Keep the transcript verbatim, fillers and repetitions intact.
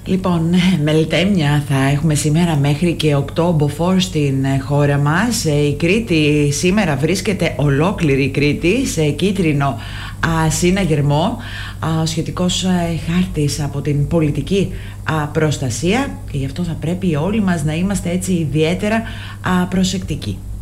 Λοιπόν, μελτέμια θα έχουμε σήμερα μέχρι και οκτώ μποφόρ στην χώρα μας. Η Κρήτη σήμερα βρίσκεται, ολόκληρη η Κρήτη, σε κίτρινο συναγερμό. Ο σχετικός χάρτης από την πολιτική προστασία, και γι' αυτό θα πρέπει όλοι μας να είμαστε έτσι ιδιαίτερα προσεκτικοί.